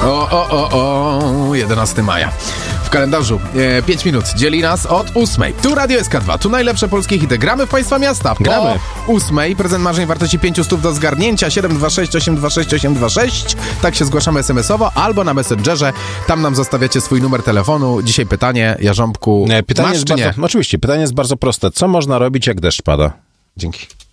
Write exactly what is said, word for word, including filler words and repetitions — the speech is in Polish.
O, o, o, o, jedenastego maja. W kalendarzu e, pięć minut dzieli nas od ósmej. Tu Radio S K dwa, tu najlepsze polskie hity. Gramy w Państwa miasta. Po Gramy. ósmej prezent marzeń wartości pięć stów do zgarnięcia. siedem dwa sześć osiem dwa sześć osiem dwa sześć. Tak się zgłaszamy es em esowo albo na Messengerze. Tam nam zostawiacie swój numer telefonu. Dzisiaj pytanie, Jarząbku, Pytanie masz jest czy nie? bardzo, oczywiście, pytanie jest bardzo proste. Co można robić, jak deszcz pada? Dzięki.